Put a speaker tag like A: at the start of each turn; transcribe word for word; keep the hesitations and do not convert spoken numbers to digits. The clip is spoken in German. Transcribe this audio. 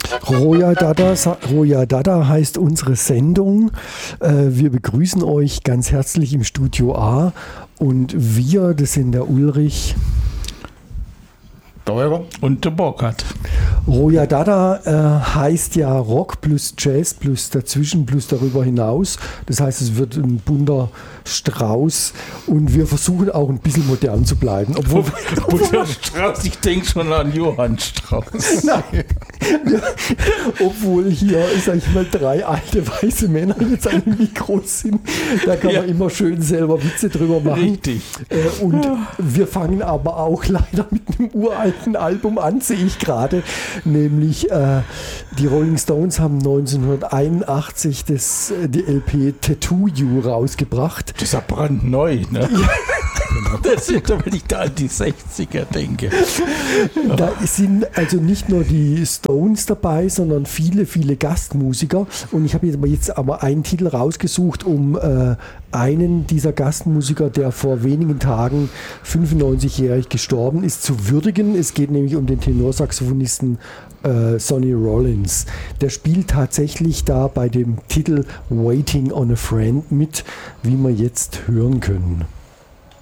A: Roya Dada, Roya Dada heißt unsere Sendung. Wir begrüßen euch ganz herzlich im Studio A und wir, das sind der Ulrich
B: und der Burkhard.
A: Roya Dada äh, heißt ja Rock plus Jazz plus dazwischen plus darüber hinaus. Das heißt, es wird ein bunter Strauß und wir versuchen auch ein bisschen modern zu bleiben. Obwohl,
B: bunter Strauß, ich denke schon an Johann Strauß.
A: Nein, wir, obwohl hier, sag ich mal, drei alte weiße Männer jetzt an dem Mikro sind. Da kann ja. man immer schön selber Witze drüber machen.
B: Richtig.
A: Äh, und wir fangen aber auch leider mit einem uralten Album an, sehe ich gerade. Nämlich äh, die Rolling Stones haben neunzehnhunderteinundachtzig das, die L P Tattoo You rausgebracht.
B: Das ist ja brandneu, ne? Ja. Das ist, wenn ich da an die sechziger denke.
A: Da sind also nicht nur die Stones dabei, sondern viele, viele Gastmusiker. Und ich habe jetzt aber, jetzt aber einen Titel rausgesucht, um äh, einen dieser Gastmusiker, der vor wenigen Tagen fünfundneunzigjährig gestorben ist, zu würdigen. Es geht nämlich um den Tenorsaxophonisten äh, Sonny Rollins. Der spielt tatsächlich da bei dem Titel Waiting on a Friend mit, wie wir jetzt hören können.